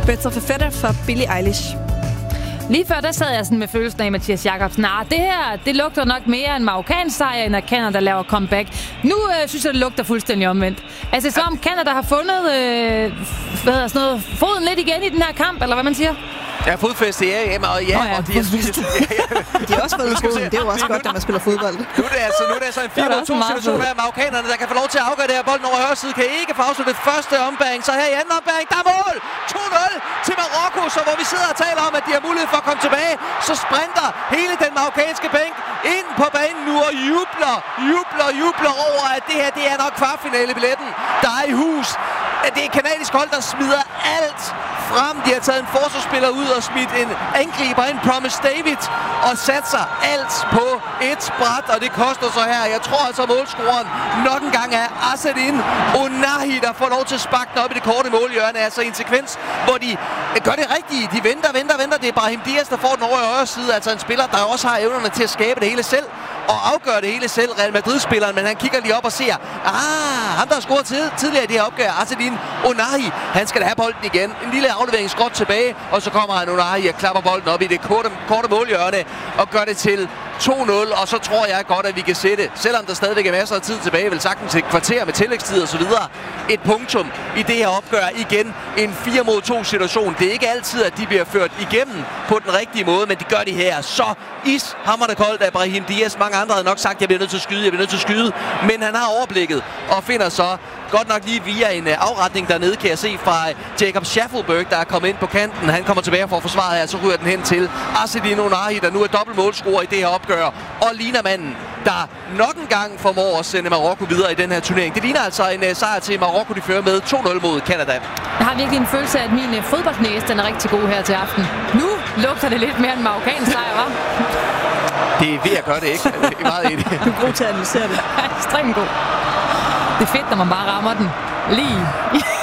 Better for Fetter for Billie Eilish. Lige før, der sad jeg sådan med følelsen af Mathias Jakobsen. Det her, det lugter nok mere en marokkansk sejr, end at Canada laver comeback. Nu synes jeg, det lugter fuldstændig omvendt. Altså, som Canada har fundet foden lidt igen i den her kamp, eller hvad man siger? Ja, fodfæste, ja. Og de har også fået foden. Det er jo også godt, når man spiller fodbold. Nu er det altså en 4-2-situation her. Marokkanerne, der kan få lov til at afgøre det her. Bolden over højre side kan ikke få afsluttet første ombæring. Så her i anden ombæring, der er mål! 2-0 til Marokko. Så hvor vi sidder og taler om, at de har mulighed for at komme tilbage, så sprinter hele den marokkanske bænk ind på banen nu og jubler over, at det her, det er nok kvartfinalebilletten, der er i hus. Det er et kanadisk hold, der smider alt frem. De har taget en forsvarsspiller ud og smidt en angriber ind, Promise David, og satser alt på et bræt, og det koster så her. Jeg tror altså, målscoren nok en gang er Azzedine Ounahi, der får lov til at sparke den op i det korte målhjørne. Altså i en sekvens, hvor de gør det rigtige. De venter. Det er Brahim Diaz, der får den over i højre side. Altså en spiller, der også har evnerne til at skabe det hele selv og afgøre det hele selv, Real Madrid-spilleren, men han kigger lige op og ser, ham der har scoret tidligere i det her opgør, Azzedine Ounahi, han skal da have bolden igen. En lille aflevering skråt tilbage, og så kommer han Ounahi og klapper bolden op i det korte målhjørne og gør det til 2-0, og så tror jeg godt, at vi kan sætte, selvom der stadigvæk er masser af tid tilbage, vel sagtens et kvarter med tillægstid og så videre, et punktum i det her opgør. Igen en 4-mod-2 situation. Det er ikke altid, at de bliver ført igennem på den rigtige måde, men de gør det her. Så ishamrende koldt af Brahim Diaz. Mange andre havde nok sagt, at jeg bliver nødt til at skyde, men han har overblikket og finder så godt nok lige via en afretning dernede, kan jeg se, fra Jacob Schaffelberg, der er kommet ind på kanten. Han kommer tilbage for at forsvare her, så ryger den hen til Azzedine Ounahi, der nu er dobbelt målscorer i det her opgør, og ligner manden, der nok en gang formår at sende Marokko videre i den her turnering. Det ligner altså en sejr til Marokko, de fører med 2-0 mod Canada. Jeg har virkelig en følelse af, at min fodboldnæse, den er rigtig god her til aften. Nu lugter det lidt mere en marokkansk sejr, hva'? Det er ved at gøre det, ikke? Det er meget enig. Du er god til at analysere det. Ekstremt god. Det er fedt, når man bare rammer den lige